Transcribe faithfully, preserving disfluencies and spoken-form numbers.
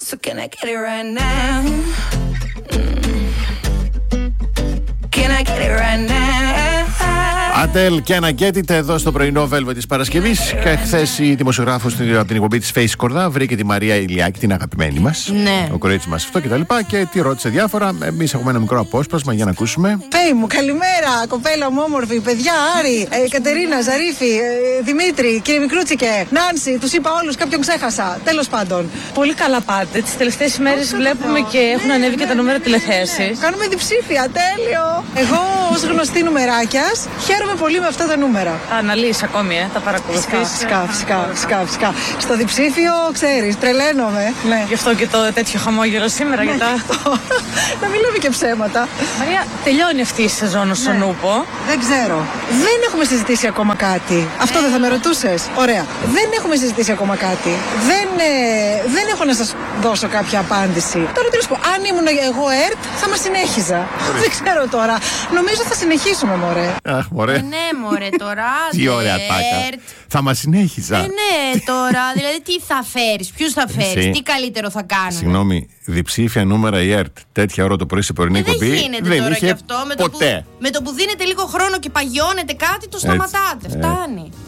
So can I get it right now? Mm. Can I get it right now? Αντέλ και αναγκέτητε εδώ στο πρωινό Velvet της Παρασκευής. Χθες η δημοσιογράφος από την εκπομπή της Face Κορδά βρήκε τη Μαρία Ηλιάκη, την αγαπημένη μας. Ναι. Ο κορίτσι μας αυτό και τα λοιπά. Και τη ρώτησε διάφορα. Εμείς έχουμε ένα μικρό απόσπασμα για να ακούσουμε. Πέι μου, καλημέρα, κοπέλα μου όμορφη, παιδιά, Άρη, ε, Κατερίνα, Ζαρίφη, ε, Δημήτρη, κύριε Μικρούτσικε, Νάνση, τους είπα όλους, κάποιον ξέχασα. Τέλος πάντων. Πολύ καλά πάτε. Τις τελευταίες ημέρες βλέπουμε και έχουν ανέβει και τα νούμερα τηλεθέασης. Κάνουμε διψήφια, τέλειο. Εγώ ως γνωστή νουμεράκιας χαίρομαι πολύ με αυτά τα νούμερα. Αναλύεις ακόμη, ε, τα παρακολουθείς. Φυσικά, φυσικά, φυσικά, φυσικά. Στο διψήφιο, ξέρεις, τρελαίνομαι. Ναι. Γι' αυτό και το τέτοιο χαμόγελο σήμερα. Ναι, για τα... να μην λέμε και ψέματα. Μαρία, τελειώνει αυτή η σεζόν στον Ναι. Ούπο. Δεν ξέρω. Δεν έχουμε συζητήσει ακόμα κάτι. Αυτό δεν θα με ρωτούσες? Ωραία. Δεν έχουμε συζητήσει ακόμα κάτι. Δεν, ε, δεν έχω να σας δώσω κάποια απάντηση. Τώρα τέλος πάντων, αν ήμουν εγώ ΕΡΤ, θα μας συνέχιζα. Δεν ξέρω τώρα. Νομίζω θα συνεχίσουμε, μωρέ. Αχ, μωρέ. Ε, ναι, μωρέ τώρα. Τι ωραία τάκα. Θα μας συνέχιζα. Ε, ναι, τώρα. Δηλαδή, τι θα φέρεις, ποιους θα φέρεις, Εσύ. τι καλύτερο θα κάνουμε. Συγγνώμη, διψήφια νούμερα η ΕΡΤ. Τέτοια ώρα το πρωί σε πρωινή Ε, δεν εκπομπή. γίνεται δεν τώρα είχε και αυτό. Με το, που, ποτέ. με το που δίνετε λίγο χρόνο και παγιώνετε κάτι, το σταματάτε. Ε. Φτάνει.